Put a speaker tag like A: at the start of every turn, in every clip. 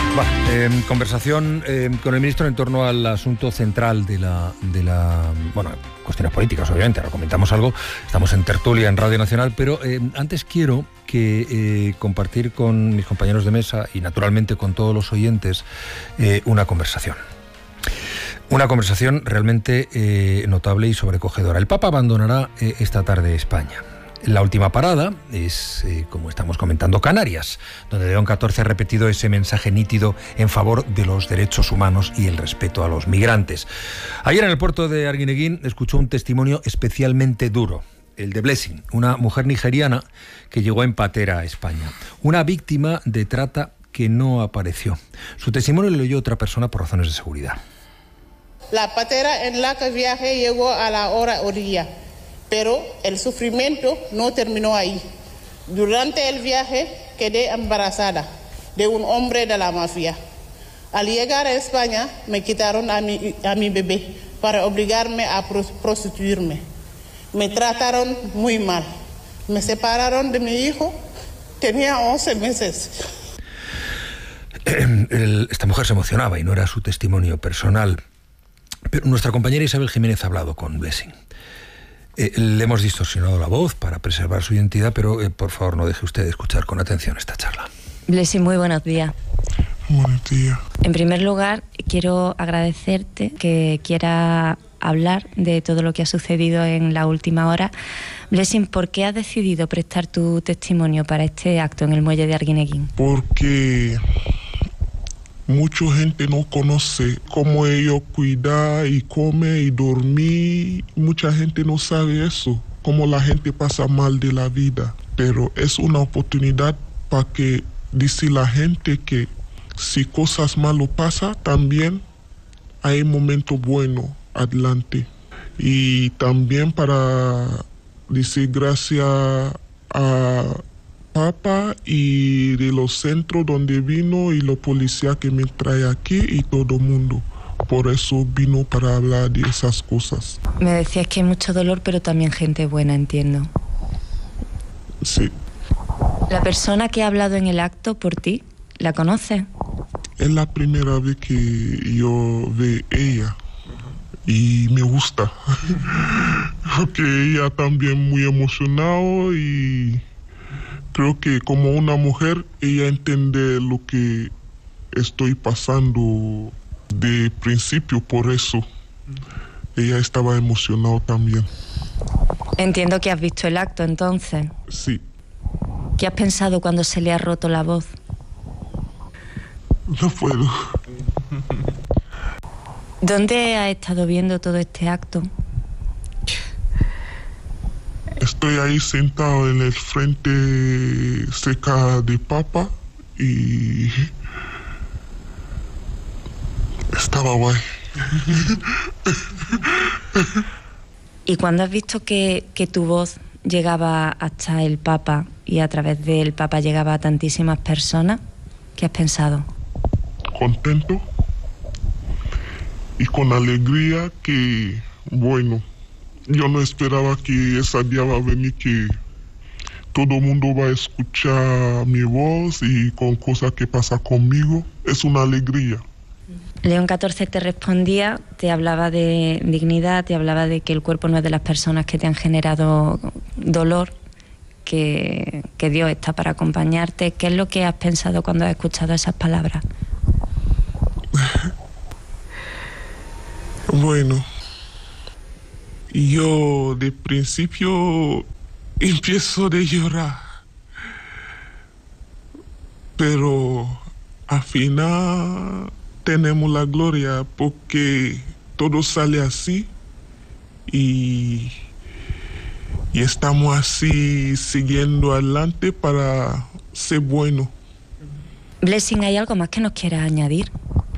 A: Bueno, conversación con el ministro en torno al asunto central de la bueno, cuestiones políticas, obviamente, ahora comentamos algo, estamos en tertulia en Radio Nacional, pero antes quiero compartir con mis compañeros de mesa y naturalmente con todos los oyentes una conversación. Una conversación realmente notable y sobrecogedora. El Papa abandonará esta tarde España. La última parada es, como estamos comentando, Canarias, donde León XIV ha repetido ese mensaje nítido en favor de los derechos humanos y el respeto a los migrantes. Ayer en el puerto de Arguineguín escuchó un testimonio especialmente duro, el de Blessing, una mujer nigeriana que llegó en patera a España, una víctima de trata que no apareció. Su testimonio lo oyó otra persona por razones de seguridad.
B: La patera en la que viajé llegó a la orilla. Pero el sufrimiento no terminó ahí. Durante el viaje quedé embarazada de un hombre de la mafia. Al llegar a España me quitaron a mi bebé para obligarme a prostituirme. Me trataron muy mal. Me separaron de mi hijo. Tenía 11 meses.
A: Esta mujer se emocionaba y no era su testimonio personal. Pero nuestra compañera Isabel Jiménez ha hablado con Blessing. Le hemos distorsionado la voz para preservar su identidad, pero por favor no deje usted de escuchar con atención esta charla.
C: Blessing, muy buenos días.
D: Buenos días.
C: En primer lugar, quiero agradecerte que quiera hablar de todo lo que ha sucedido en la última hora. Blessing, ¿por qué has decidido prestar tu testimonio para este acto en el muelle de Arguineguín?
D: Porque mucha gente no conoce cómo ellos cuidan y comen y dormir. Mucha gente no sabe eso, cómo la gente pasa mal de la vida. Pero es una oportunidad para que dice la gente que si cosas malas pasan, también hay momentos buenos adelante. Y también para decir gracias a Papa y de los centros donde vino y los policías que me trae aquí y todo el mundo. Por eso vino para hablar de esas cosas.
C: Me decías que hay mucho dolor, pero también gente buena, entiendo.
D: Sí.
C: ¿La persona que ha hablado en el acto por ti, la conoces?
D: Es la primera vez que yo veo a ella y me gusta. Porque ella también muy emocionada y creo que como una mujer, ella entiende lo que estoy pasando de principio, por eso ella estaba emocionada también.
C: Entiendo que has visto el acto, entonces.
D: Sí.
C: ¿Qué has pensado cuando se le ha roto la voz?
D: No puedo.
C: ¿Dónde has estado viendo todo este acto?
D: Estoy ahí sentado en el frente cerca de Papa y estaba guay.
C: ¿Y cuando has visto que tu voz llegaba hasta el Papa y a través del Papa llegaba a tantísimas personas, qué has pensado?
D: Contento y con alegría que, bueno, yo no esperaba que ese día va a venir, que todo el mundo va a escuchar mi voz y con cosas que pasan conmigo. Es una alegría.
C: León XIV te respondía, te hablaba de dignidad, te hablaba de que el cuerpo no es de las personas que te han generado dolor, que Dios está para acompañarte. ¿Qué es lo que has pensado cuando has escuchado esas palabras?
D: Bueno, yo de principio empiezo a llorar, pero al final tenemos la gloria porque todo sale así y estamos así siguiendo adelante para ser bueno.
C: Blessing, ¿hay algo más que nos quieras añadir?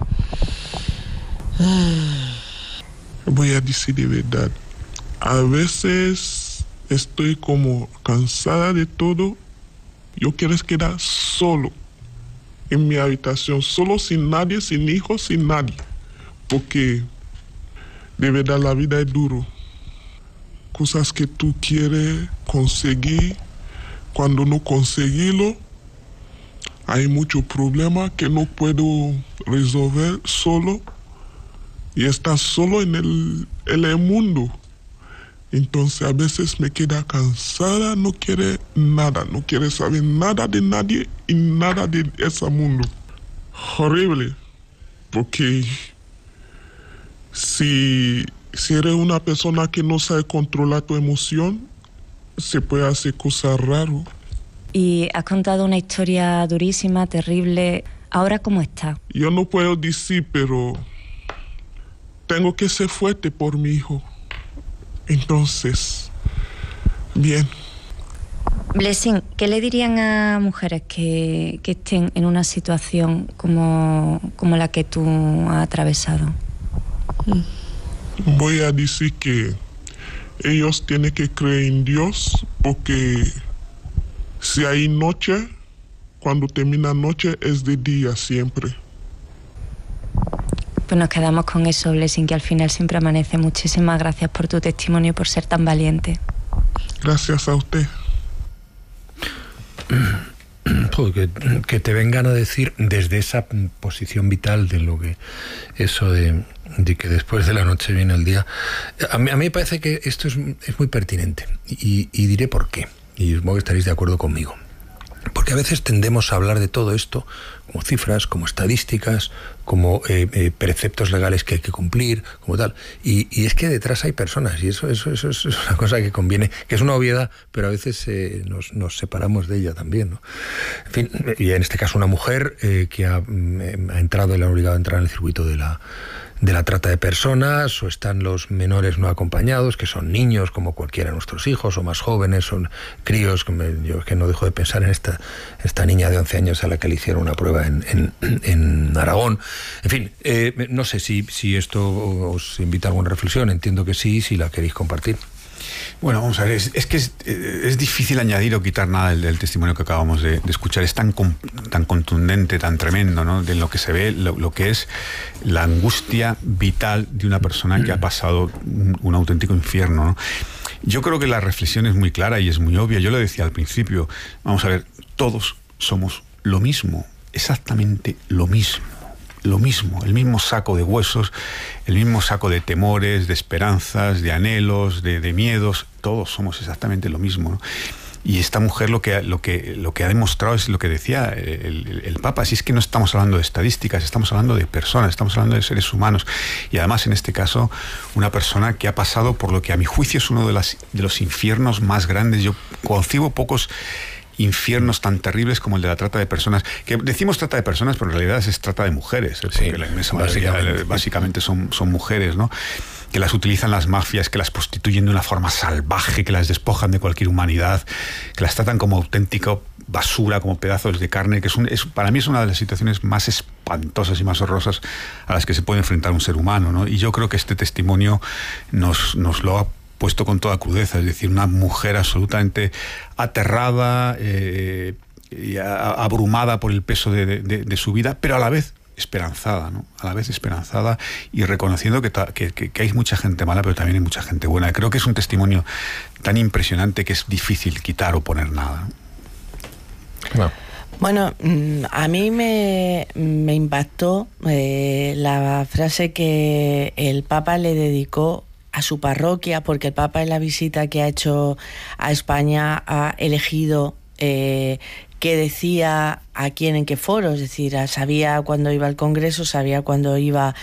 D: Voy a decir de verdad, a veces estoy como cansada de todo. Yo quiero quedar solo en mi habitación, solo, sin nadie, sin hijos, sin nadie, porque de verdad la vida es duro. Cosas que tú quieres conseguir, cuando no conseguirlo, hay muchos problemas que no puedo resolver solo y estar solo en el mundo. Entonces a veces me queda cansada, no quiere nada, no quiere saber nada de nadie y nada de ese mundo. Horrible, porque si eres una persona que no sabe controlar tu emoción, se puede hacer cosas raras.
C: Y has contado una historia durísima, terrible. ¿Ahora cómo está?
D: Yo no puedo decir, pero tengo que ser fuerte por mi hijo. Entonces, bien.
C: Blessing, ¿qué le dirían a mujeres que estén en una situación como la que tú has atravesado?
D: Voy a decir que ellos tienen que creer en Dios, porque si hay noche, cuando termina noche es de día siempre.
C: Pues nos quedamos con eso, Blessing, que al final siempre amanece. Muchísimas gracias por tu testimonio y por ser tan valiente.
D: Gracias a usted.
A: Que te vengan a decir desde esa posición vital de lo que eso de que después de la noche viene el día. A mí me parece que esto es muy pertinente y diré por qué, y supongo que estaréis de acuerdo conmigo. Porque a veces tendemos a hablar de todo esto como cifras, como estadísticas, como preceptos legales que hay que cumplir, como tal. Y es que detrás hay personas, y eso es una cosa que conviene, que es una obviedad, pero a veces nos separamos de ella también, ¿no? En fin, y en este caso una mujer que ha entrado, le ha obligado a entrar en el circuito de la trata de personas, o están los menores no acompañados, que son niños como cualquiera de nuestros hijos, o más jóvenes, son críos. Yo es que no dejo de pensar en esta niña de 11 años a la que le hicieron una prueba en Aragón. En fin, no sé si esto os invita a alguna reflexión. Entiendo que sí, si la queréis compartir.
E: Bueno, vamos a ver, es que es difícil añadir o quitar nada del testimonio que acabamos de escuchar. Es tan contundente, tan tremendo, ¿no? De lo que se ve, lo que es la angustia vital de una persona que ha pasado un auténtico infierno, ¿no? Yo creo que la reflexión es muy clara y es muy obvia. Yo lo decía al principio, vamos a ver, todos somos lo mismo, exactamente lo mismo. Lo mismo, el mismo saco de huesos, el mismo saco de temores, de esperanzas, de anhelos, de miedos. Todos somos exactamente lo mismo, ¿no? Y esta mujer lo que ha demostrado es lo que decía el Papa. Si es que no estamos hablando de estadísticas, estamos hablando de personas, estamos hablando de seres humanos. Y además, en este caso, una persona que ha pasado por lo que a mi juicio es uno de los infiernos más grandes. Yo concibo pocos infiernos tan terribles como el de la trata de personas, que decimos trata de personas, pero en realidad se trata de mujeres, porque sí, la inmensa mayoría básicamente son mujeres, ¿no? Que las utilizan las mafias, que las prostituyen de una forma salvaje, que las despojan de cualquier humanidad, que las tratan como auténtica basura, como pedazos de carne, que para mí es una de las situaciones más espantosas y más horrorosas a las que se puede enfrentar un ser humano, ¿no? Y yo creo que este testimonio nos lo ha puesto con toda crudeza, es decir, una mujer absolutamente aterrada y abrumada por el peso de su vida, pero a la vez esperanzada, ¿no? A la vez esperanzada y reconociendo que hay mucha gente mala, pero también hay mucha gente buena. Creo que es un testimonio tan impresionante que es difícil quitar o poner nada, ¿no?
F: No. Bueno, a mí me impactó la frase que el Papa le dedicó a su parroquia, porque el Papa en la visita que ha hecho a España ha elegido qué decía a quién en qué foro, es decir, sabía cuando iba al Congreso, sabía cuando iba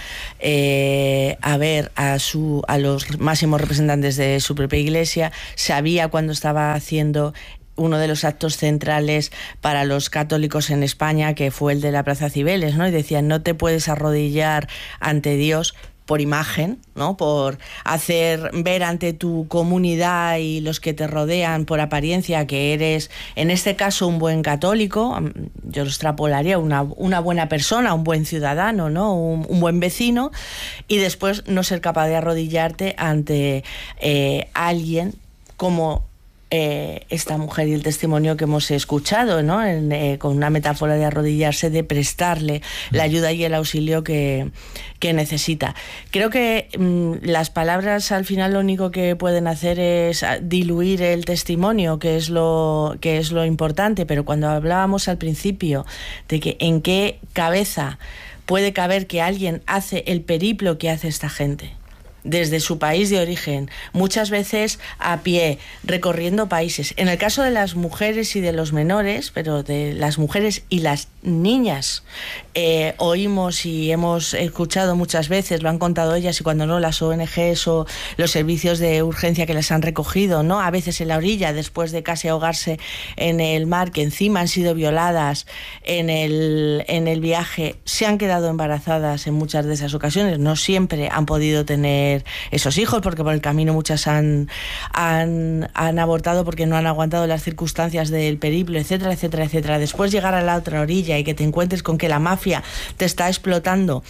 F: a ver a los máximos representantes de su propia iglesia, sabía cuando estaba haciendo uno de los actos centrales para los católicos en España, que fue el de la Plaza Cibeles, ¿no? Y decían, no te puedes arrodillar ante Dios por imagen, ¿no? Por hacer ver ante tu comunidad y los que te rodean por apariencia que eres, en este caso, un buen católico. Yo lo extrapolaría, una buena persona, un buen ciudadano, ¿no? Un buen vecino, y después no ser capaz de arrodillarte ante alguien como esta mujer y el testimonio que hemos escuchado, ¿no? Con una metáfora de arrodillarse, de prestarle la ayuda y el auxilio que necesita. Creo que las palabras al final lo único que pueden hacer es diluir el testimonio, que es lo importante, pero cuando hablábamos al principio de que en qué cabeza puede caber que alguien hace el periplo que hace esta gente desde su país de origen, muchas veces a pie, recorriendo países. En el caso de las mujeres y de los menores, pero de las mujeres y las niñas, oímos y hemos escuchado muchas veces, lo han contado ellas y cuando no las ONGs o los servicios de urgencia que les han recogido, ¿no? A veces en la orilla, después de casi ahogarse en el mar, que encima han sido violadas en el viaje, se han quedado embarazadas en muchas de esas ocasiones, no siempre han podido tener esos hijos, porque por el camino muchas han abortado porque no han aguantado las circunstancias del periplo, etcétera, etcétera, etcétera. Después llegar a la otra orilla y que te encuentres con que la mafia te está explotando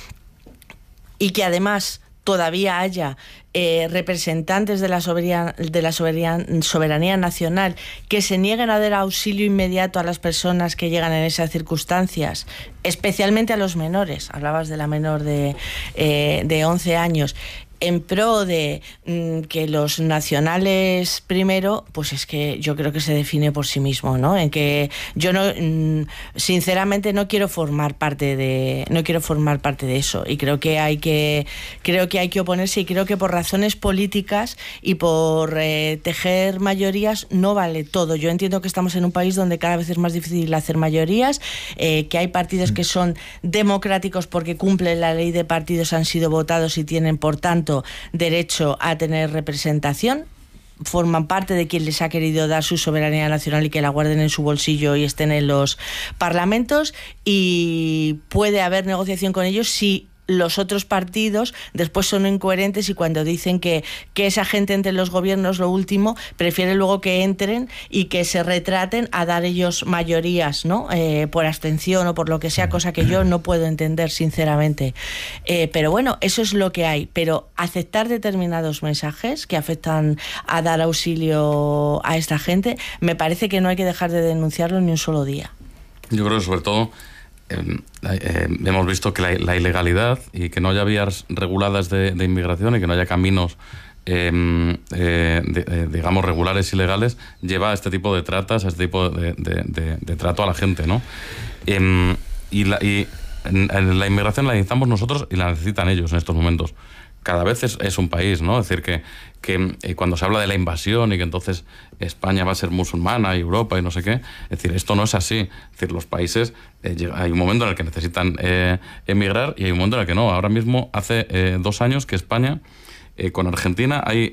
F: y que además todavía haya representantes de la soberanía nacional que se nieguen a dar auxilio inmediato a las personas que llegan en esas circunstancias, especialmente a los menores. Hablabas de la menor de 11 años. En pro de que los nacionales primero, pues es que yo creo que se define por sí mismo, ¿no? En que yo no, sinceramente no quiero formar parte de eso, y creo que hay que oponerse, y creo que por razones políticas y por tejer mayorías no vale todo. Yo entiendo que estamos en un país donde cada vez es más difícil hacer mayorías, que hay partidos que son democráticos porque cumplen la ley de partidos, han sido votados y tienen, por tanto, derecho a tener representación, forman parte de quien les ha querido dar su soberanía nacional y que la guarden en su bolsillo y estén en los parlamentos, y puede haber negociación con ellos si los otros partidos después son incoherentes y cuando dicen que esa gente entre los gobiernos, lo último, prefieren luego que entren y que se retraten a dar ellos mayorías, ¿no? Por abstención o por lo que sea, cosa que yo no puedo entender, sinceramente. Pero bueno, eso es lo que hay. Pero aceptar determinados mensajes que afectan a dar auxilio a esta gente, me parece que no hay que dejar de denunciarlo ni un solo día.
G: Yo creo que sobre todo hemos visto que la ilegalidad y que no haya vías reguladas de inmigración y que no haya caminos digamos regulares y legales lleva a este tipo de tratas, a este tipo de trato a la gente, ¿no? Y la inmigración la necesitamos nosotros y la necesitan ellos en estos momentos. Cada vez es un país, ¿no? Es decir, que cuando se habla de la invasión y que entonces España va a ser musulmana y Europa y no sé qué, es decir, esto no es así. Es decir, los países, hay un momento en el que necesitan emigrar y hay un momento en el que no. Ahora mismo, hace 2 años que España, con Argentina, hay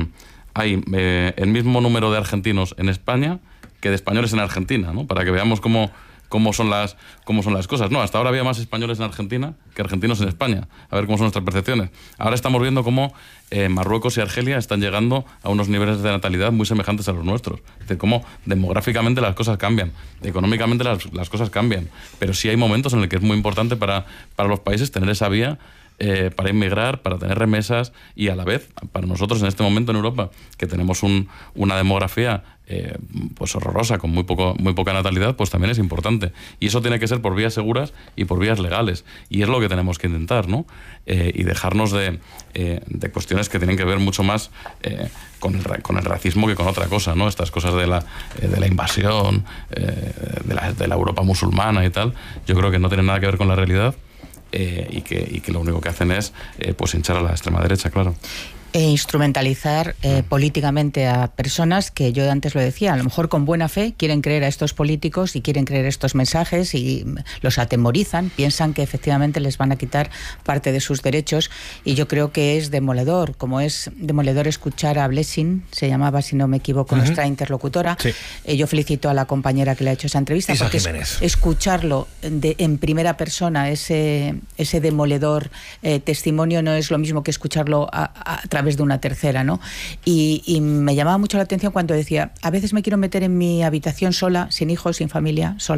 G: el mismo número de argentinos en España que de españoles en Argentina, ¿no? Para que veamos cómo son las cosas. No, hasta ahora había más españoles en Argentina que argentinos en España. A ver cómo son nuestras percepciones. Ahora estamos viendo cómo Marruecos y Argelia están llegando a unos niveles de natalidad muy semejantes a los nuestros. Es decir, cómo demográficamente las cosas cambian, económicamente las cosas cambian. Pero sí hay momentos en los que es muy importante para los países tener esa vía para inmigrar, para tener remesas, y a la vez, para nosotros en este momento en Europa, que tenemos una demografía pues horrorosa, con muy poca natalidad, pues también es importante. Y eso tiene que ser por vías seguras y por vías legales. Y es lo que tenemos que intentar, ¿no? Y dejarnos de cuestiones que tienen que ver mucho más con el racismo que con otra cosa, ¿no? Estas cosas de la invasión, de la Europa musulmana y tal, yo creo que no tienen nada que ver con la realidad. Y que lo único que hacen es pues hinchar a la extrema derecha, claro.
H: E instrumentalizar políticamente a personas que, yo antes lo decía, a lo mejor con buena fe quieren creer a estos políticos y quieren creer estos mensajes y los atemorizan, piensan que efectivamente les van a quitar parte de sus derechos, y yo creo que es demoledor, como es demoledor escuchar a Blessing, se llamaba, si no me equivoco, nuestra interlocutora. Sí. Yo felicito a la compañera que le ha hecho esa entrevista, porque escucharlo en primera persona, ese demoledor testimonio, no es lo mismo que escucharlo a través de una tercera, ¿no? Y me llamaba mucho la atención cuando decía, a veces me quiero meter en mi habitación sola, sin hijos, sin familia, sola,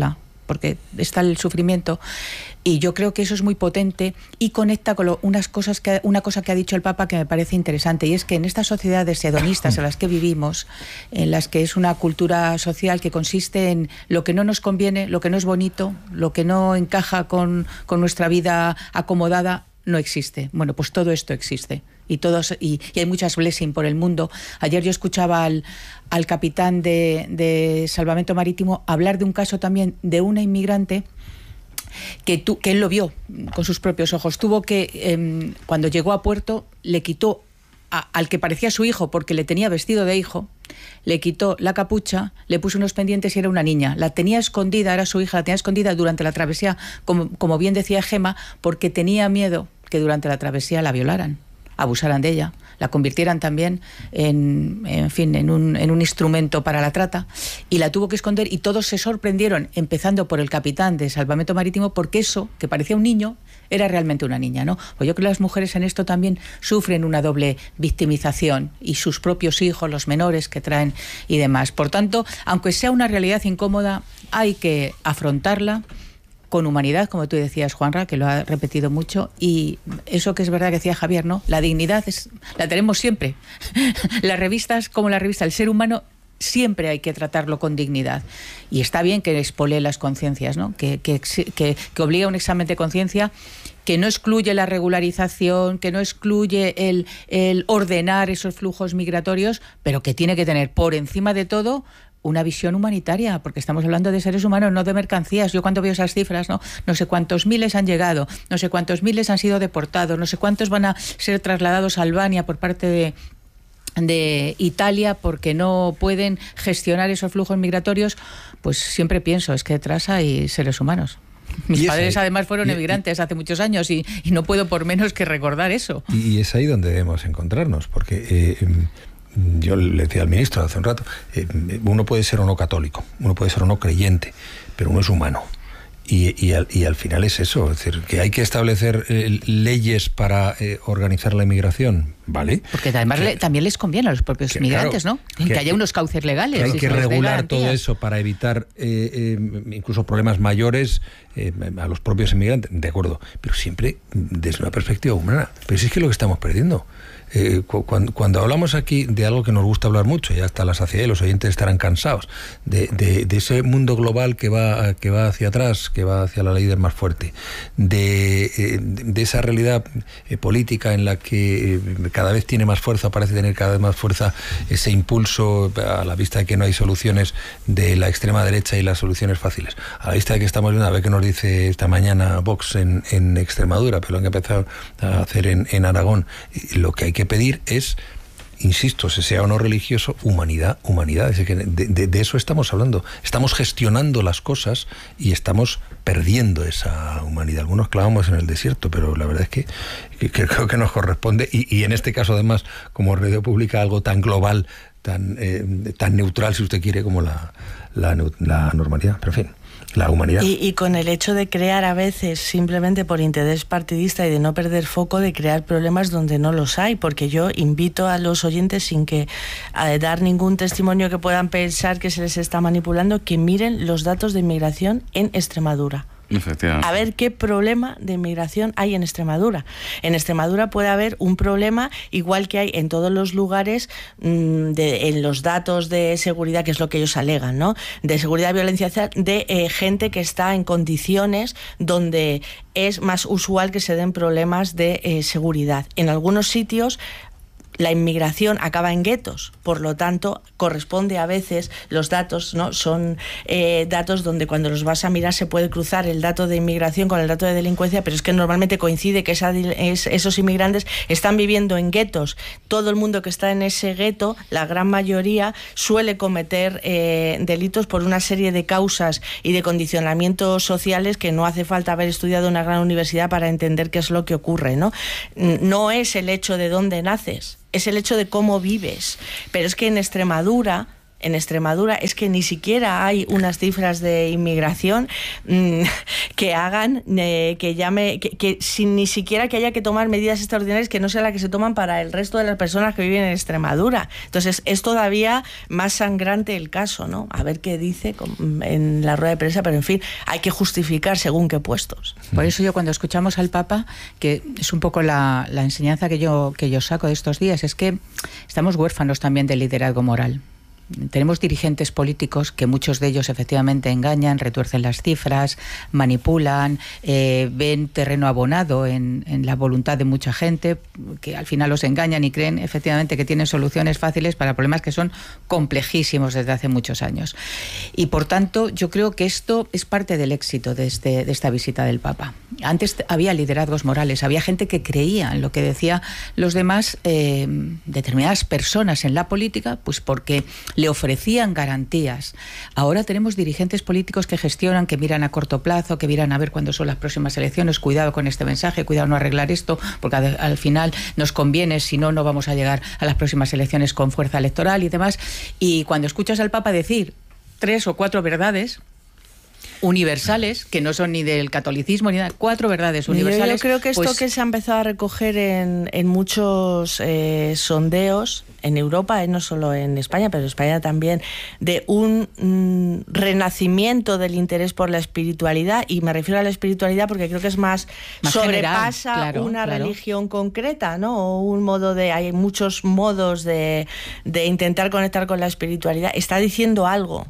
H: porque está el sufrimiento. Y yo creo que eso es muy potente y conecta con una cosa que ha dicho el Papa que me parece interesante, y es que en estas sociedades hedonistas en las que vivimos, en las que es una cultura social que consiste en lo que no nos conviene, lo que no es bonito, lo que no encaja con nuestra vida acomodada, no existe. Bueno, pues todo esto existe. Y hay muchas blessing por el mundo. Ayer yo escuchaba al capitán de Salvamento Marítimo hablar de un caso también de una inmigrante que él lo vio con sus propios ojos. Tuvo que, cuando llegó a puerto, le quitó al que parecía su hijo, porque le tenía vestido de hijo, le quitó la capucha, le puso unos pendientes y era una niña. La tenía escondida, era su hija, la tenía escondida durante la travesía, como bien decía Gema, porque tenía miedo que durante la travesía la violaran, abusaran de ella, la convirtieran también en un instrumento para la trata, y la tuvo que esconder, y todos se sorprendieron, empezando por el capitán de Salvamento Marítimo, porque eso, que parecía un niño, era realmente una niña, ¿no? Pues yo creo que las mujeres en esto también sufren una doble victimización, y sus propios hijos, los menores que traen y demás. Por tanto, aunque sea una realidad incómoda, hay que afrontarla con humanidad, como tú decías, Juanra, que lo ha repetido mucho, y eso que es verdad que decía Javier, ¿no? La dignidad la tenemos siempre. Las revistas, como la revista El Ser Humano, siempre hay que tratarlo con dignidad. Y está bien que expolee las conciencias, ¿no? Que obliga a un examen de conciencia que no excluye la regularización, que no excluye el ordenar esos flujos migratorios, pero que tiene que tener por encima de todo una visión humanitaria, porque estamos hablando de seres humanos, no de mercancías. Yo cuando veo esas cifras, no sé cuántos miles han llegado, no sé cuántos miles han sido deportados, no sé cuántos van a ser trasladados a Albania por parte de Italia porque no pueden gestionar esos flujos migratorios, pues siempre pienso, es que detrás hay seres humanos. Mis padres además fueron emigrantes hace muchos años y no puedo por menos que recordar eso.
A: Y es ahí donde debemos encontrarnos, porque yo le decía al ministro hace un rato, uno puede ser o no católico, uno puede ser o no creyente, pero uno es humano. Y al final es eso, es decir, que hay que establecer leyes para organizar la inmigración, ¿vale?
H: Porque además también les conviene a los propios inmigrantes,
A: claro,
H: ¿no? Que haya unos cauces legales.
A: Que hay que regular todo eso para evitar incluso problemas mayores a los propios inmigrantes, de acuerdo, pero siempre desde una perspectiva humana. Pero si es que lo que estamos perdiendo. Cuando hablamos aquí de algo que nos gusta hablar mucho, y hasta la saciedad, los oyentes estarán cansados, de ese mundo global que va hacia atrás, que va hacia la ley del más fuerte, de esa realidad política en la que cada vez tiene más fuerza, parece tener cada vez más fuerza ese impulso a la vista de que no hay soluciones de la extrema derecha y las soluciones fáciles. A la vista de que estamos viendo, a ver qué nos dice esta mañana Vox en Extremadura, pero lo han empezado a hacer en Aragón. Lo que hay que pedir es, insisto, sea o no religioso, humanidad. Es decir, que de eso estamos hablando. Estamos gestionando las cosas y estamos perdiendo esa humanidad. Algunos clavamos en el desierto, pero la verdad es que creo que nos corresponde, y en este caso además, como radio pública, algo tan global, tan neutral, si usted quiere, como la normalidad. Pero en fin, la humanidad.
F: Y con el hecho de crear a veces simplemente por interés partidista y de no perder foco, de crear problemas donde no los hay, porque yo invito a los oyentes, sin que dar ningún testimonio que puedan pensar que se les está manipulando, que miren los datos de inmigración en Extremadura. A ver qué problema de inmigración hay en Extremadura. En Extremadura puede haber un problema igual que hay en todos los lugares, en los datos de seguridad, que es lo que ellos alegan, ¿no? De seguridad y violencia, de gente que está en condiciones donde es más usual que se den problemas de seguridad. En algunos sitios la inmigración acaba en guetos, por lo tanto corresponde a veces, los datos, ¿no? Son datos donde cuando los vas a mirar se puede cruzar el dato de inmigración con el dato de delincuencia, pero es que normalmente coincide que esos inmigrantes están viviendo en guetos. Todo el mundo que está en ese gueto, la gran mayoría, suele cometer delitos por una serie de causas y de condicionamientos sociales que no hace falta haber estudiado en una gran universidad para entender qué es lo que ocurre, ¿no? No es el hecho de dónde naces, es el hecho de cómo vives. Pero es que en Extremadura en Extremadura es que ni siquiera hay unas cifras de inmigración que hagan, que sin ni siquiera que haya que tomar medidas extraordinarias que no sean las que se toman para el resto de las personas que viven en Extremadura. Entonces es todavía más sangrante el caso, ¿no? A ver qué dice en la rueda de prensa, pero en fin, hay que justificar según qué puestos.
H: Por eso yo cuando escuchamos al Papa, que es un poco la enseñanza que yo saco de estos días, es que estamos huérfanos también de liderazgo moral. Tenemos dirigentes políticos que muchos de ellos efectivamente engañan, retuercen las cifras, manipulan, ven terreno abonado en la voluntad de mucha gente, que al final los engañan y creen efectivamente que tienen soluciones fáciles para problemas que son complejísimos desde hace muchos años. Y por tanto, yo creo que esto es parte del éxito de esta visita del Papa. Antes había liderazgos morales, había gente que creía en lo que decían los demás, determinadas personas en la política, pues porque le ofrecían garantías. Ahora tenemos dirigentes políticos que gestionan, que miran a corto plazo, que miran a ver cuándo son las próximas elecciones, cuidado con este mensaje, cuidado no arreglar esto, porque al final nos conviene, si no, no vamos a llegar a las próximas elecciones con fuerza electoral y demás. Y cuando escuchas al Papa decir 3 o 4 verdades universales, que no son ni del catolicismo ni nada, 4 verdades universales.
F: Yo creo que esto
H: pues,
F: que se ha empezado a recoger en muchos sondeos en Europa, no solo en España, pero en España también, de un renacimiento del interés por la espiritualidad, y me refiero a la espiritualidad porque creo que es más sobrepasa
H: general,
F: una religión concreta, ¿no? O un modo hay muchos modos de intentar conectar con la espiritualidad. Está diciendo algo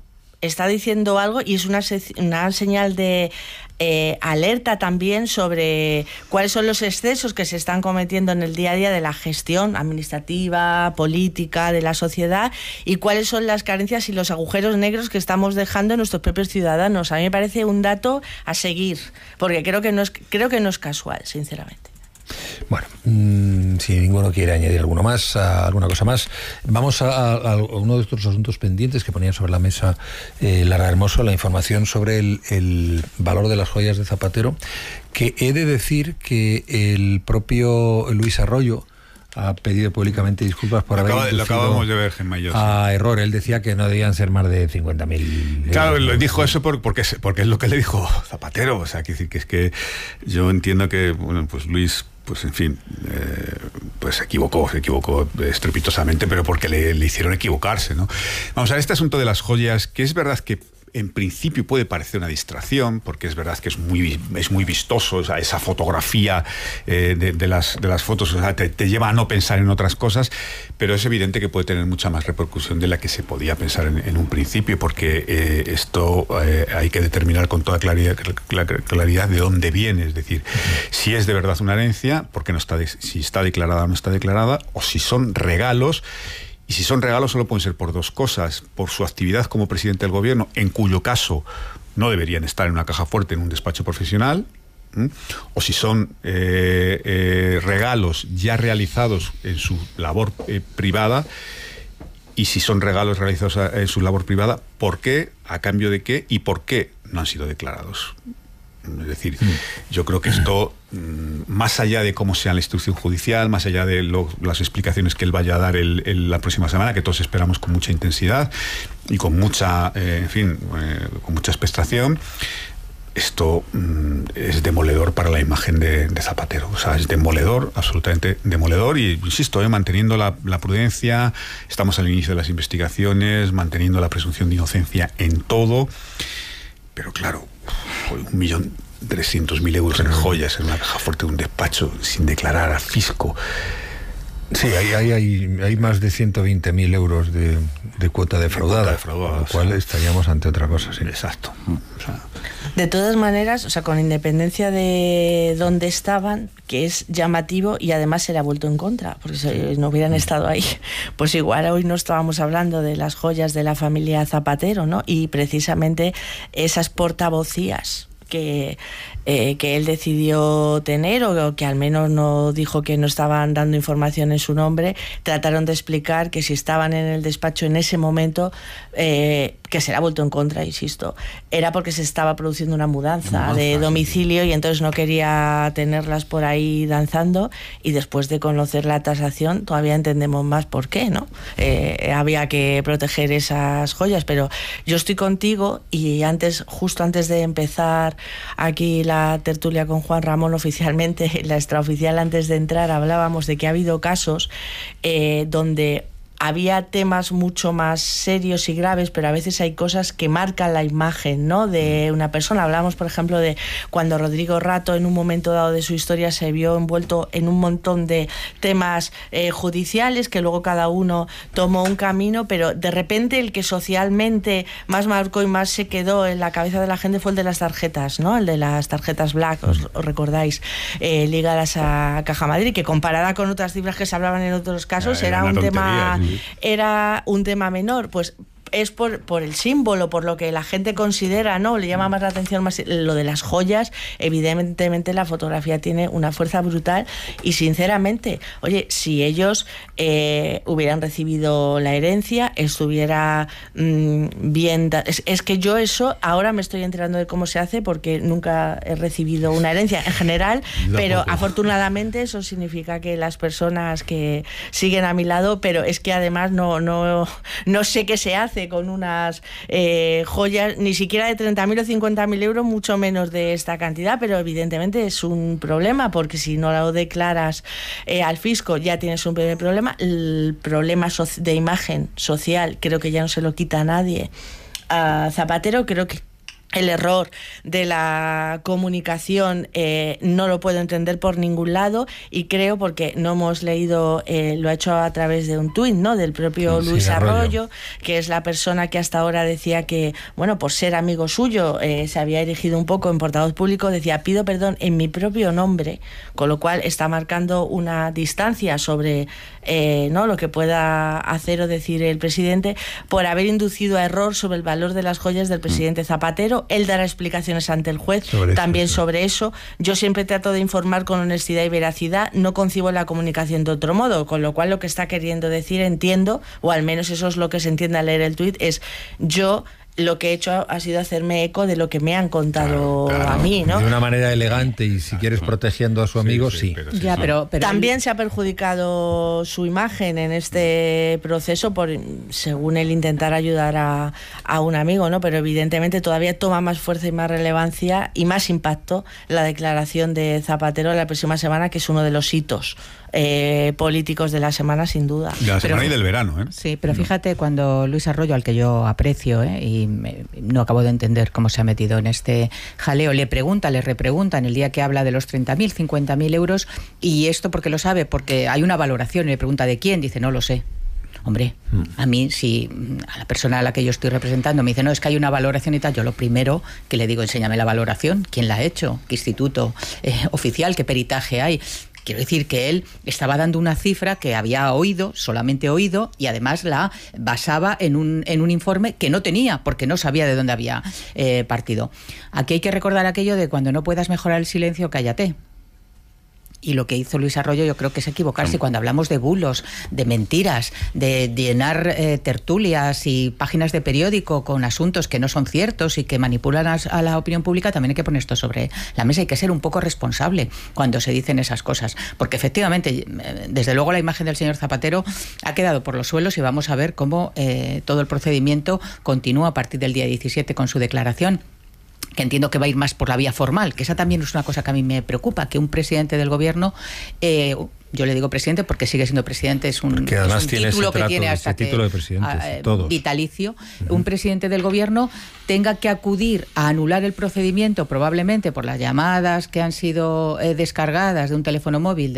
F: y es una señal de alerta también sobre cuáles son los excesos que se están cometiendo en el día a día de la gestión administrativa, política, de la sociedad, y cuáles son las carencias y los agujeros negros que estamos dejando en nuestros propios ciudadanos. A mí me parece un dato a seguir, porque creo que no es casual, sinceramente.
A: Bueno, si ninguno quiere añadir alguna cosa más, vamos a uno de estos asuntos pendientes que ponían sobre la mesa Lara Hermoso, la información sobre el valor de las joyas de Zapatero, que he de decir que el propio Luis Arroyo ha pedido públicamente disculpas por haber inducido,
E: lo acabamos de ver, Gemma y yo,
A: a error. Él decía que no debían ser más de 50.000
E: Claro, lo dijo eso porque es lo que le dijo Zapatero. O sea, quiere decir que es que yo entiendo que, bueno, pues Luis, pues en fin, pues se equivocó estrepitosamente, pero porque le hicieron equivocarse, ¿no? Vamos a ver, este asunto de las joyas, que es verdad que en principio puede parecer una distracción, porque es verdad que es muy vistoso, o sea, esa fotografía de las fotos, o sea, te lleva a no pensar en otras cosas, pero es evidente que puede tener mucha más repercusión de la que se podía pensar en un principio, porque esto hay que determinar con toda claridad de dónde viene, es decir, si es de verdad una herencia, porque si está declarada o no está declarada, o si son regalos. Y si son regalos solo pueden ser por 2 cosas: por su actividad como presidente del gobierno, en cuyo caso no deberían estar en una caja fuerte en un despacho profesional, o si son regalos ya realizados en su labor privada, y si son regalos realizados en su labor privada, ¿por qué? ¿A cambio de qué? ¿Y por qué no han sido declarados? Es decir, yo creo que esto, más allá de cómo sea la instrucción judicial, más allá de las explicaciones que él vaya a dar la próxima semana, que todos esperamos con mucha intensidad y con mucha, con mucha expectación, esto es demoledor para la imagen de Zapatero. O sea, es demoledor, absolutamente demoledor, y insisto, manteniendo la prudencia. Estamos al inicio de las investigaciones, manteniendo la presunción de inocencia en todo, pero claro, 1.300.000 euros en joyas en una caja fuerte de un despacho sin declarar al fisco.
A: Sí, hay más de 120.000 euros de cuota defraudada, con lo cual estaríamos ante otra cosa. Sí.
E: Exacto. O sea,
F: de todas maneras, o sea, con independencia de dónde estaban, que es llamativo, y además se le ha vuelto en contra, porque si no hubieran estado ahí, pues igual hoy no estábamos hablando de las joyas de la familia Zapatero, ¿no? Y precisamente esas portavocías que él decidió tener, o que al menos no dijo que no estaban dando información en su nombre, trataron de explicar que si estaban en el despacho en ese momento, que se le ha vuelto en contra, insisto, era porque se estaba produciendo una mudanza de domicilio y entonces no quería tenerlas por ahí danzando, y después de conocer la tasación todavía entendemos más por qué, ¿no? Había que proteger esas joyas, pero yo estoy contigo, y justo antes de empezar aquí la tertulia con Juan Ramón oficialmente, la extraoficial antes de entrar, hablábamos de que ha habido casos donde había temas mucho más serios y graves, pero a veces hay cosas que marcan la imagen, ¿no?, de una persona. Hablamos, por ejemplo, de cuando Rodrigo Rato, en un momento dado de su historia, se vio envuelto en un montón de temas judiciales, que luego cada uno tomó un camino, pero de repente el que socialmente más marcó y más se quedó en la cabeza de la gente fue el de las tarjetas, ¿no?, el de las tarjetas Black, os recordáis, ligadas a Caja Madrid, que comparada con otras cifras que se hablaban en otros casos, era un tema... Era un tema menor, pues es por el símbolo, por lo que la gente considera, ¿no? Le llama más la atención más lo de las joyas. Evidentemente la fotografía tiene una fuerza brutal, y sinceramente, oye, si ellos hubieran recibido la herencia, estuviera bien... Es que yo eso ahora me estoy enterando de cómo se hace, porque nunca he recibido una herencia en general, pero afortunadamente eso significa que las personas que siguen a mi lado, pero es que además no sé qué se hace con unas joyas, ni siquiera de 30.000 o 50.000 euros, mucho menos de esta cantidad, pero evidentemente es un problema, porque si no lo declaras al fisco ya tienes un primer problema. El problema de imagen social creo que ya no se lo quita a nadie. A Zapatero creo que el error de la comunicación no lo puedo entender por ningún lado, y creo, porque no hemos leído, lo ha hecho a través de un tuit, ¿no?, del propio Luis Arroyo, que es la persona que hasta ahora decía que, bueno, por ser amigo suyo, se había erigido un poco en portavoz público, decía: pido perdón en mi propio nombre, con lo cual está marcando una distancia sobre ¿no?, lo que pueda hacer o decir el presidente, por haber inducido a error sobre el valor de las joyas del presidente Zapatero. Él dará explicaciones ante el juez sobre eso. Yo siempre trato de informar con honestidad y veracidad, no concibo la comunicación de otro modo, con lo cual lo que está queriendo decir, entiendo, o al menos eso es lo que se entiende al leer el tuit, es: yo lo que he hecho ha sido hacerme eco de lo que me han contado a mí, ¿no?
A: De una manera elegante, y si quieres protegiendo a su amigo, sí.
F: Pero también se ha perjudicado su imagen en este proceso por, según él, intentar ayudar a un amigo, ¿no? Pero evidentemente todavía toma más fuerza y más relevancia y más impacto la declaración de Zapatero la próxima semana, que es uno de los hitos políticos de la semana, sin duda.
E: De la semana y del verano, ¿eh?
H: Sí, pero fíjate, cuando Luis Arroyo, al que yo aprecio, y no acabo de entender cómo se ha metido en este jaleo, le repregunta en el día que habla de los 30.000, 50.000 euros, y esto porque lo sabe, porque hay una valoración, y le pregunta ¿de quién? Dice: no lo sé. Hombre, a mí, si a la persona a la que yo estoy representando me dice: no, es que hay una valoración y tal, yo lo primero que le digo: enséñame la valoración, ¿quién la ha hecho? ¿Qué instituto oficial? ¿Qué peritaje hay? Quiero decir que él estaba dando una cifra que había solamente oído, y además la basaba en un informe que no tenía, porque no sabía de dónde había partido. Aquí hay que recordar aquello de: cuando no puedas mejorar el silencio, cállate. Y lo que hizo Luis Arroyo, yo creo que es equivocarse. Cuando hablamos de bulos, de mentiras, de llenar tertulias y páginas de periódico con asuntos que no son ciertos y que manipulan a la opinión pública, también hay que poner esto sobre la mesa. Hay que ser un poco responsable cuando se dicen esas cosas, porque efectivamente, desde luego, la imagen del señor Zapatero ha quedado por los suelos, y vamos a ver cómo todo el procedimiento continúa a partir del día 17 con su declaración, que entiendo que va a ir más por la vía formal, que esa también es una cosa que a mí me preocupa, que un presidente del gobierno, yo le digo presidente porque sigue siendo presidente, es un título que tiene hasta
A: título de presidente, todos.
H: Vitalicio, un presidente del gobierno tenga que acudir a anular el procedimiento, probablemente por las llamadas que han sido descargadas de un teléfono móvil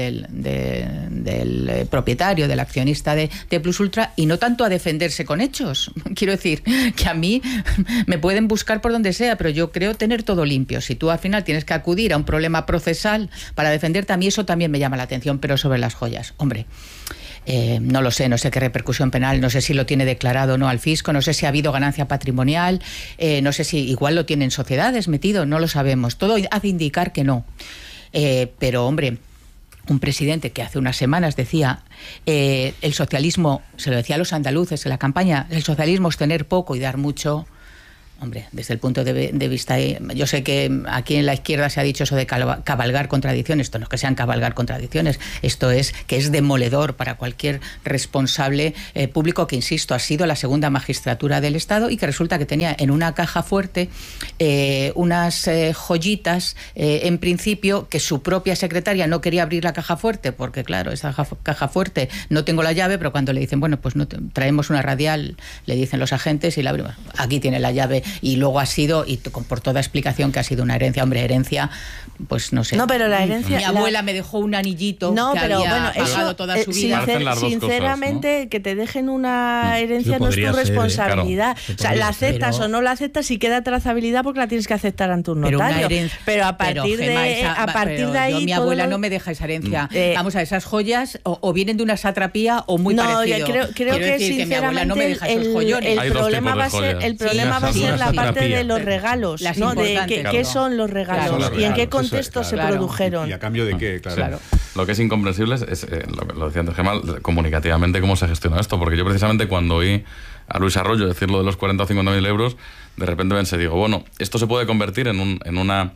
H: del propietario, del accionista de Plus Ultra, y no tanto a defenderse con hechos. Quiero decir que a mí me pueden buscar por donde sea, pero yo creo tener todo limpio. Si tú al final tienes que acudir a un problema procesal para defenderte, a mí eso también me llama la atención. Pero sobre las joyas, hombre, No lo sé, no sé qué repercusión penal, no sé si lo tiene declarado o no al fisco, no sé si ha habido ganancia patrimonial, no sé si igual lo tienen sociedades metido, no lo sabemos. Todo hace indicar que no. Pero, hombre, un presidente que hace unas semanas decía el socialismo, se lo decía a los andaluces en la campaña, el socialismo es tener poco y dar mucho. Hombre, desde el punto de vista, yo sé que aquí en la izquierda se ha dicho eso de cabalgar contradicciones. Esto no es que sean cabalgar contradicciones, esto es que es demoledor para cualquier responsable público que, insisto, ha sido la segunda magistratura del Estado y que resulta que tenía en una caja fuerte unas joyitas, en principio, que su propia secretaria no quería abrir la caja fuerte, porque claro, esa caja fuerte no tengo la llave, pero cuando le dicen, bueno, pues no traemos una radial, le dicen los agentes y la abrimos. Aquí tiene la llave. Y luego ha sido, y por toda explicación, que ha sido una herencia. Hombre, herencia, pues no sé.
I: No, pero la herencia...
H: Mi abuela me dejó un anillito que había pagado toda su vida.
I: Sinceramente, cosas, ¿no? Que te dejen una herencia no es tu responsabilidad. Claro, o sea, la aceptas o no la aceptas y queda trazabilidad porque la tienes que aceptar ante un notario. Pero a partir de ahí...
H: Mi abuela no me deja esa herencia. Vamos a esas joyas o vienen de una satrapía o muy parecido.
I: Creo que sinceramente
H: mi abuela no me deja esos joyones.
I: El problema va a ser la parte de los regalos, ¿no? De qué son los regalos y en qué contexto se produjeron.
E: Y a cambio de qué, claro.
G: Lo que es incomprensible es lo decía antes Gemma, comunicativamente cómo se gestiona esto, porque yo precisamente cuando oí a Luis Arroyo decir lo de los 40 o 50.000 euros, de repente pensé, digo, bueno, esto se puede convertir en una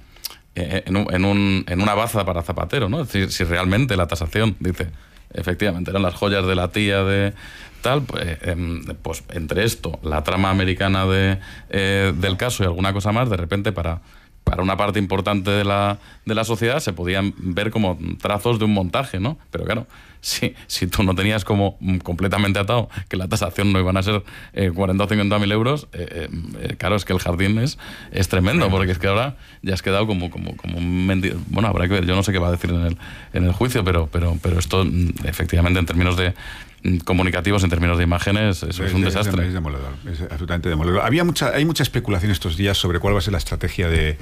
G: baza para Zapatero, ¿no? Es decir, si realmente la tasación dice, efectivamente, eran las joyas de la tía de tal, pues entre esto, la trama americana del caso y alguna cosa más, de repente para una parte importante de la sociedad se podían ver como trazos de un montaje, ¿no? Pero claro, si tú no tenías como completamente atado que la tasación no iban a ser 40 o 50.000 euros, claro, es que el jardín es tremendo, porque es que ahora ya has quedado como un mendigo. Bueno, habrá que ver, yo no sé qué va a decir en el juicio, pero esto efectivamente en términos de comunicativos, en términos de imágenes, es un desastre.
E: Es demoledor, es absolutamente demoledor. Hay mucha especulación estos días sobre cuál va a ser la estrategia de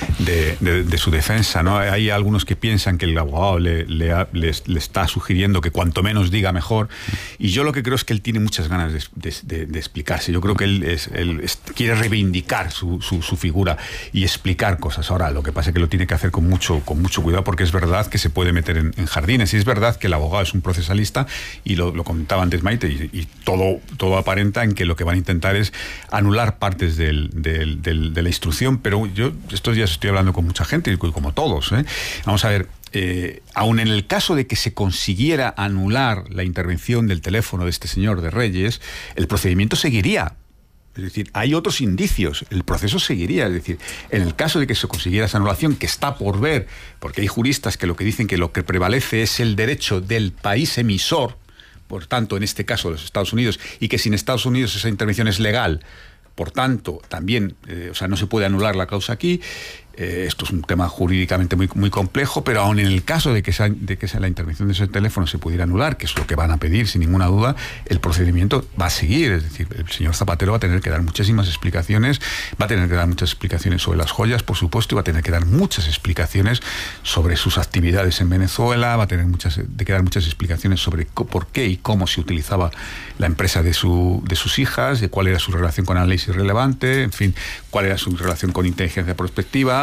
E: su defensa, ¿no? Hay algunos que piensan que el abogado le está sugiriendo que cuanto menos diga mejor, y yo lo que creo es que él tiene muchas ganas de explicarse. Yo creo que él quiere reivindicar su figura y explicar cosas. Ahora, lo que pasa es que lo tiene que hacer con mucho cuidado, porque es verdad que se puede meter en jardines, y es verdad que el abogado es un procesalista, y lo comentaba antes Maite, y todo aparenta en que lo que van a intentar es anular partes de la instrucción, pero yo estos días estoy hablando con mucha gente, y como todos, vamos a ver, aun en el caso de que se consiguiera anular la intervención del teléfono de este señor de Reyes, el procedimiento seguiría. Es decir, hay otros indicios, el proceso seguiría. Es decir, en el caso de que se consiguiera esa anulación, que está por ver, porque hay juristas que lo que dicen que lo que prevalece es el derecho del país emisor, por tanto, en este caso, los Estados Unidos, y que sin Estados Unidos esa intervención es legal, por tanto, también, no se puede anular la causa aquí. Esto es un tema jurídicamente muy, muy complejo, pero aun en el caso de que la intervención de ese teléfono se pudiera anular, que es lo que van a pedir sin ninguna duda, el procedimiento va a seguir. Es decir, el señor Zapatero va a tener que dar muchísimas explicaciones, va a tener que dar muchas explicaciones sobre las joyas, por supuesto, y va a tener que dar muchas explicaciones sobre sus actividades en Venezuela, va a tener que dar muchas explicaciones sobre por qué y cómo se utilizaba la empresa de sus hijas, de cuál era su relación con análisis relevante, en fin, cuál era su relación con inteligencia prospectiva,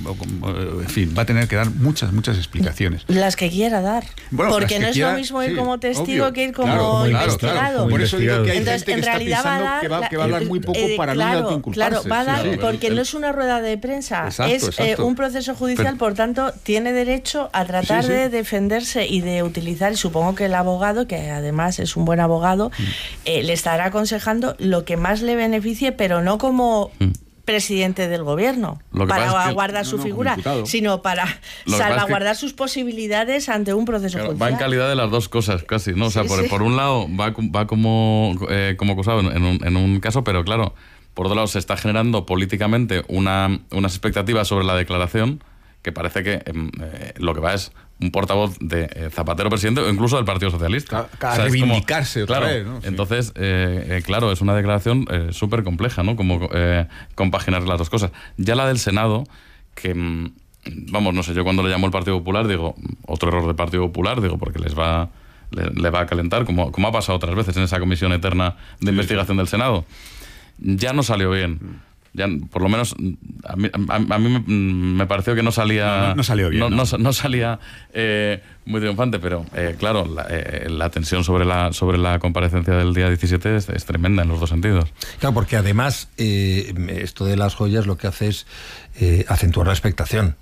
E: en fin, va a tener que dar muchas explicaciones.
I: Las que quiera dar. Bueno, porque no es lo mismo ir como testigo que ir como investigado.
E: Por eso digo que hay
I: Entonces,
E: gente que está pensando que va a hablar muy poco para no autoinculparse.
I: Claro, va a dar, porque no es una rueda de prensa, es un proceso judicial, por tanto, tiene derecho a tratar de defenderse y de utilizar, y supongo que el abogado, que además es un buen abogado, le estará aconsejando lo que más le beneficie, pero no como presidente del gobierno para guardar su figura, sino para salvaguardar sus posibilidades ante un proceso judicial.
G: Va en calidad de las dos cosas casi, ¿no? O sea, por un lado va como acusado en un caso, pero claro, por otro lado se está generando políticamente unas expectativas sobre la declaración, que parece que lo que va es un portavoz de Zapatero presidente o incluso del Partido Socialista.
E: A reivindicarse otra vez, ¿no?
G: Sí. Entonces, claro, es una declaración súper compleja, ¿no? Como compaginar las dos cosas. Ya la del Senado, que, no sé, yo cuando le llamó el Partido Popular, digo, otro error del Partido Popular, digo, porque les va le va a calentar, como ha pasado otras veces en esa comisión eterna de investigación del Senado. Ya no salió bien. Ya, por lo menos a mí me pareció que no salía
E: no salió bien,
G: no salía muy triunfante, pero claro, la tensión sobre la comparecencia del día 17 es tremenda en los dos sentidos.
A: Claro, porque además esto de las joyas lo que hace es acentuar la expectación.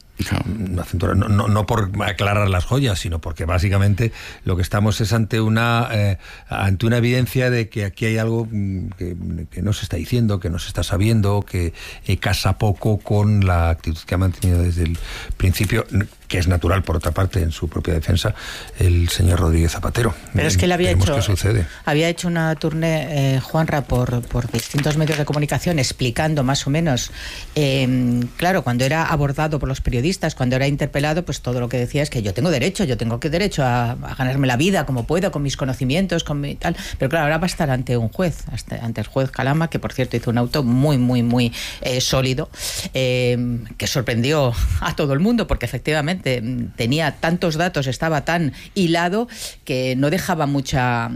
A: No por aclarar las joyas, sino porque básicamente lo que estamos es ante una evidencia de que aquí hay algo que no se está diciendo, que no se está sabiendo, que casa poco con la actitud que ha mantenido desde el principio, que es natural, por otra parte, en su propia defensa, el señor Rodríguez Zapatero.
H: Pero es que él había
A: hecho
H: una tournée, Juanra, por distintos medios de comunicación, explicando más o menos, claro, cuando era abordado por los periodistas, cuando era interpelado, pues todo lo que decía es que yo tengo derecho a ganarme la vida como puedo, con mis conocimientos, con mi tal. Pero claro, ahora va a estar ante un juez, ante el juez Calama, que por cierto hizo un auto muy, muy, muy sólido, que sorprendió a todo el mundo, porque efectivamente tenía tantos datos, estaba tan hilado que no dejaba mucha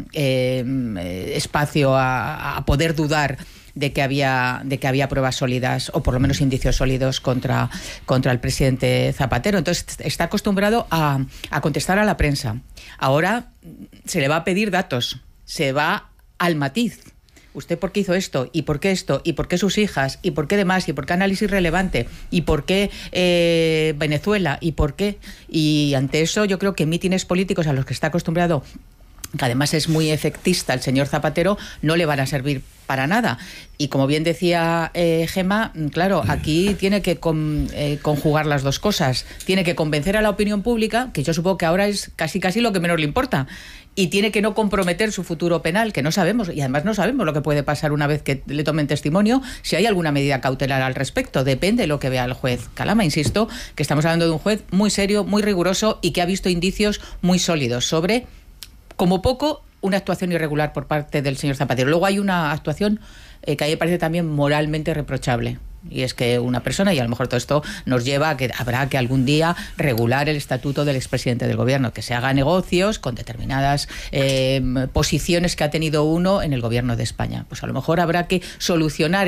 H: espacio a poder dudar de que había pruebas sólidas, o por lo menos indicios sólidos contra el presidente Zapatero. Entonces está acostumbrado a contestar a la prensa. Ahora se le va a pedir datos, se va al matiz. ¿Usted por qué hizo esto? ¿Y por qué esto? ¿Y por qué sus hijas? ¿Y por qué demás? ¿Y por qué análisis relevante? ¿Y por qué Venezuela? ¿Y por qué? Y ante eso yo creo que mítines políticos a los que está acostumbrado, que además es muy efectista el señor Zapatero, no le van a servir para nada. Y como bien decía Gemma, claro, aquí tiene que conjugar las dos cosas. Tiene que convencer a la opinión pública, que yo supongo que ahora es casi lo que menos le importa, y tiene que no comprometer su futuro penal, que no sabemos, y además no sabemos lo que puede pasar una vez que le tomen testimonio, si hay alguna medida cautelar al respecto. Depende de lo que vea el juez Calama. Insisto que estamos hablando de un juez muy serio, muy riguroso, y que ha visto indicios muy sólidos sobre, como poco, una actuación irregular por parte del señor Zapatero. Luego hay una actuación que a mí me parece también moralmente reprochable. Y es que una persona, y a lo mejor todo esto nos lleva a que habrá que algún día regular el estatuto del expresidente del gobierno, que se haga negocios con determinadas posiciones que ha tenido uno en el gobierno de España. Pues a lo mejor habrá que solucionar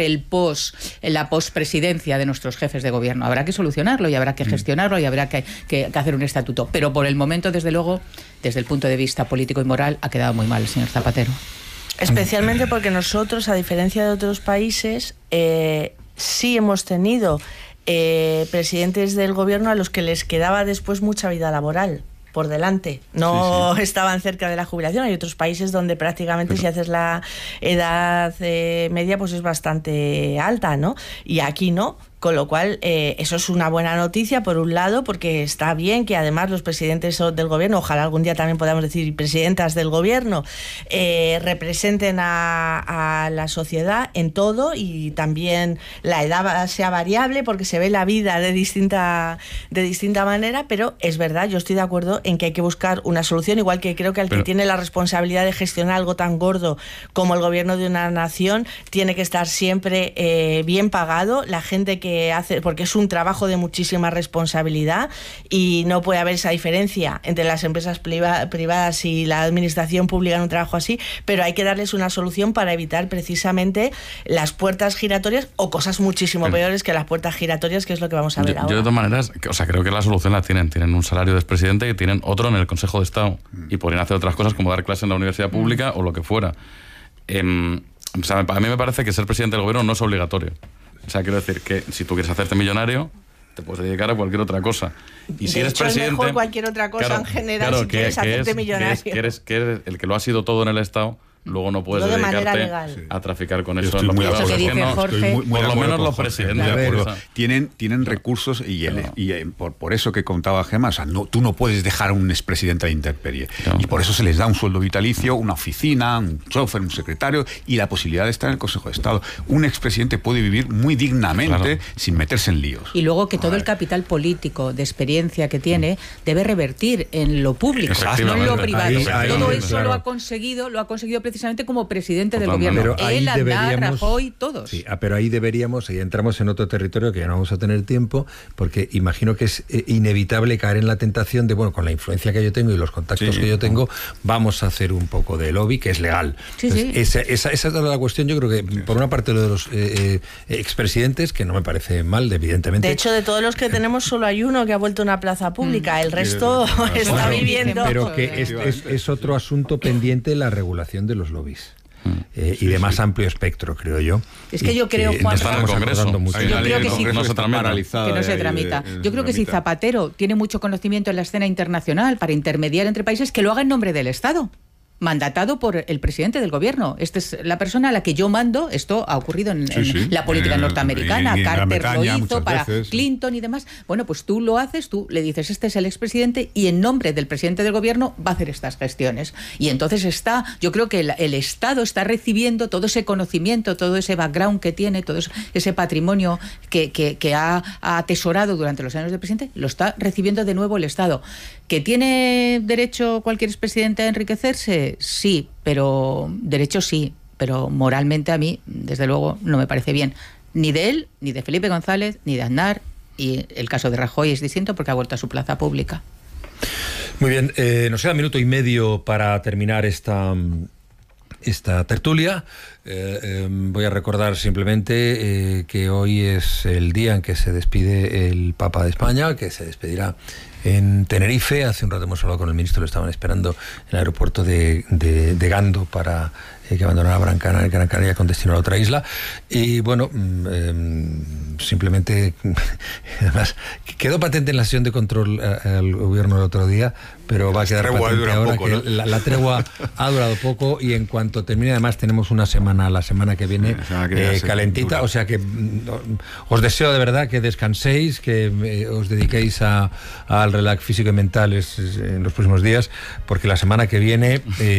H: la pospresidencia de nuestros jefes de gobierno. Habrá que solucionarlo y habrá que gestionarlo y habrá que hacer un estatuto. Pero por el momento, desde luego, desde el punto de vista político y moral, ha quedado muy mal el señor Zapatero.
I: Especialmente porque nosotros, a diferencia de otros países, sí hemos tenido presidentes del gobierno a los que les quedaba después mucha vida laboral por delante. No estaban cerca de la jubilación. Hay otros países donde prácticamente si haces la edad media pues es bastante alta, ¿no? Y aquí no. Con lo cual, eso es una buena noticia, por un lado, porque está bien que además los presidentes del gobierno, ojalá algún día también podamos decir presidentas del gobierno, representen a la sociedad en todo, y también la edad sea variable porque se ve la vida de distinta manera, pero es verdad, yo estoy de acuerdo en que hay que buscar una solución, igual que creo que el que tiene la responsabilidad de gestionar algo tan gordo como el gobierno de una nación tiene que estar siempre bien pagado. La gente que hace, porque es un trabajo de muchísima responsabilidad y no puede haber esa diferencia entre las empresas privadas y la administración pública en un trabajo así, pero hay que darles una solución para evitar precisamente las puertas giratorias o cosas muchísimo peores que las puertas giratorias, que es lo que vamos a ver ahora.
G: Yo de todas maneras, creo que la solución la tienen un salario de expresidente y tienen otro en el Consejo de Estado y podrían hacer otras cosas como dar clases en la universidad pública o lo que fuera. A mí me parece que ser presidente del gobierno no es obligatorio. O sea, quiero decir que si tú quieres hacerte millonario, te puedes dedicar a cualquier otra cosa. Y si eres presidente,
I: es mejor cualquier otra cosa en general, si quieres hacerte millonario.
G: Que eres el que lo ha sido todo en el Estado, luego no puedes dedicarte a traficar con eso.
H: Por
G: lo menos los presidentes.
E: Tienen recursos y por eso que contaba Gemma, o sea, tú no puedes dejar a un expresidente a la intemperie. No. Y por eso se les da un sueldo vitalicio, una oficina, un chofer, un secretario y la posibilidad de estar en el Consejo de Estado. Un expresidente puede vivir muy dignamente sin meterse en líos.
H: Y luego que todo el capital político de experiencia que tiene debe revertir en lo público, no en lo privado. Todo eso lo ha conseguido precisamente precisamente como presidente del gobierno. Él, Aznar, Rajoy, todos.
A: Sí, pero ahí deberíamos, y entramos en otro territorio que ya no vamos a tener tiempo, porque imagino que es inevitable caer en la tentación de, bueno, con la influencia que yo tengo y los contactos que yo tengo, vamos a hacer un poco de lobby, que es legal. Esa es la cuestión. Yo creo que, por una parte, lo de los expresidentes, que no me parece mal, evidentemente.
I: De hecho, de todos los que tenemos, solo hay uno que ha vuelto a una plaza pública. El resto está viviendo.
A: Pero que es otro asunto pendiente, la regulación de los lobbies. Y de más amplio espectro, creo yo.
H: Es que yo creo, Juan,
G: está en el Congreso.
H: Yo creo que
G: no se tramita.
H: Yo creo que si Zapatero tiene mucho conocimiento en la escena internacional para intermediar entre países, que lo haga en nombre del Estado, mandatado por el presidente del gobierno. Esta es la persona a la que yo mando. Esto ha ocurrido en la política norteamericana. Carter lo hizo para Clinton y demás. Bueno, pues tú lo haces, tú le dices, este es el expresidente y en nombre del presidente del gobierno va a hacer estas gestiones. Y entonces yo creo que el Estado está recibiendo todo ese conocimiento, todo ese background que tiene, todo ese patrimonio que ha atesorado durante los años del presidente, lo está recibiendo de nuevo el Estado. ¿Que tiene derecho cualquier expresidente a enriquecerse? Sí, pero derecho sí, pero moralmente a mí, desde luego, no me parece bien. Ni de él, ni de Felipe González, ni de Aznar, y el caso de Rajoy es distinto porque ha vuelto a su plaza pública.
A: Muy bien, nos queda 1 minuto y medio para terminar esta tertulia. Voy a recordar simplemente que hoy es el día en que se despide el Papa de España, que se despedirá en Tenerife. Hace un rato hemos hablado con el ministro, lo estaban esperando en el aeropuerto de Gando para que abandonara Gran Canaria con destino a otra isla. Y bueno, simplemente, además, quedó patente en la sesión de control al gobierno el otro día, pero va a quedar patente ahora poco, que ¿no? la tregua ha durado poco, y en cuanto termine, además tenemos una semana, la semana que viene, calentita, o sea que os deseo de verdad que descanséis, que os dediquéis al relax físico y mental en los próximos días, porque la semana que viene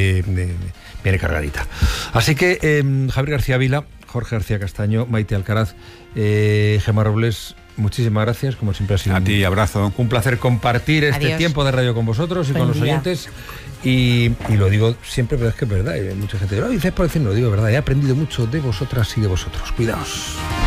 A: viene cargadita. Así que Javier García Vila, Jorge García Castaño, Maite Alcaraz, Gemma Robles, muchísimas gracias, como siempre ha sido
E: a ti, abrazo.
A: Un placer compartir este tiempo de radio con vosotros y con los oyentes. Y lo digo siempre, pero es que es verdad, hay mucha gente que dice por decirlo, lo digo, verdad, he aprendido mucho de vosotras y de vosotros. Cuidaos.